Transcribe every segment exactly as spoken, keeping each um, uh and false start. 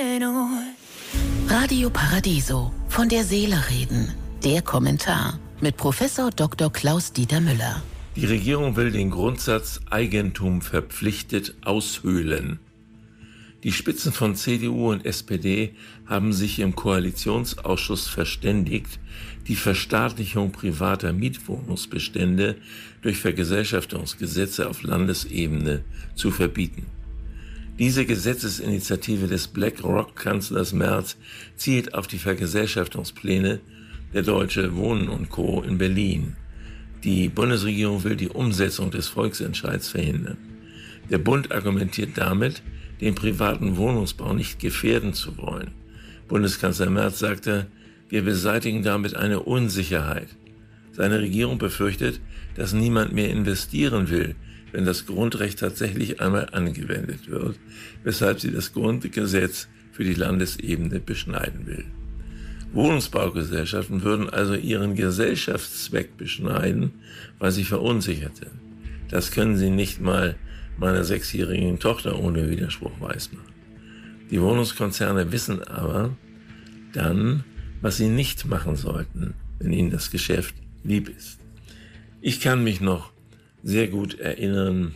Radio Paradiso, von der Seele reden. Der Kommentar mit Professor Doktor Klaus-Dieter Müller. Die Regierung will den Grundsatz Eigentum verpflichtet aushöhlen. Die Spitzen von C D U und S P D haben sich im Koalitionsausschuss verständigt, die Verstaatlichung privater Mietwohnungsbestände durch Vergesellschaftungsgesetze auf Landesebene zu verbieten. Diese Gesetzesinitiative des BlackRock-Kanzlers Merz zielt auf die Vergesellschaftungspläne der Deutsche Wohnen und Co. in Berlin. Die Bundesregierung will die Umsetzung des Volksentscheids verhindern. Der Bund argumentiert damit, den privaten Wohnungsbau nicht gefährden zu wollen. Bundeskanzler Merz sagte, wir beseitigen damit eine Unsicherheit. Seine Regierung befürchtet, dass niemand mehr investieren will, wenn das Grundrecht tatsächlich einmal angewendet wird, weshalb sie das Grundgesetz für die Landesebene beschneiden will. Wohnungsbaugesellschaften würden also ihren Gesellschaftszweck beschneiden, weil sie verunsichert sind. Das können sie nicht mal meiner sechsjährigen Tochter ohne Widerspruch weismachen. Die Wohnungskonzerne wissen aber dann, was sie nicht machen sollten, wenn ihnen das Geschäft lieb ist. Ich kann mich noch sehr gut erinnern,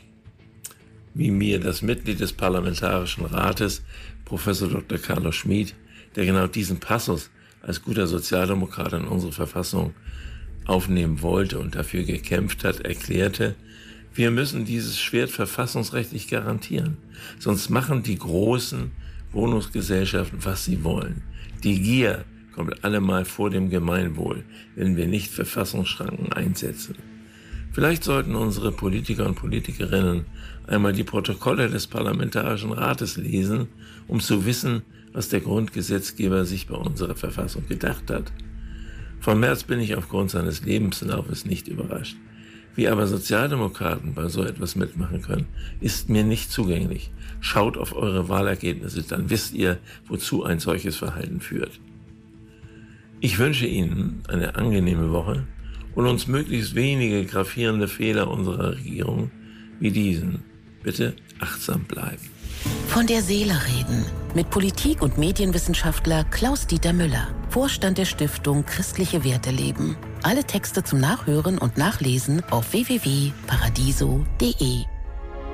wie mir das Mitglied des Parlamentarischen Rates, Professor Doktor Carlos Schmid, der genau diesen Passus als guter Sozialdemokrat in unsere Verfassung aufnehmen wollte und dafür gekämpft hat, erklärte, wir müssen dieses Schwert verfassungsrechtlich garantieren. Sonst machen die großen Wohnungsgesellschaften, was sie wollen. Die Gier kommt allemal vor dem Gemeinwohl, wenn wir nicht Verfassungsschranken einsetzen. Vielleicht sollten unsere Politiker und Politikerinnen einmal die Protokolle des Parlamentarischen Rates lesen, um zu wissen, was der Grundgesetzgeber sich bei unserer Verfassung gedacht hat. Von Merz bin ich aufgrund seines Lebenslaufes nicht überrascht. Wie aber Sozialdemokraten bei so etwas mitmachen können, ist mir nicht zugänglich. Schaut auf eure Wahlergebnisse, dann wisst ihr, wozu ein solches Verhalten führt. Ich wünsche Ihnen eine angenehme Woche und uns möglichst wenige gravierende Fehler unserer Regierung wie diesen. Bitte achtsam bleiben. Von der Seele reden mit Politik- und Medienwissenschaftler Klaus-Dieter Müller, Vorstand der Stiftung Christliche Werte leben. Alle Texte zum Nachhören und Nachlesen auf w w w punkt paradiso punkt de.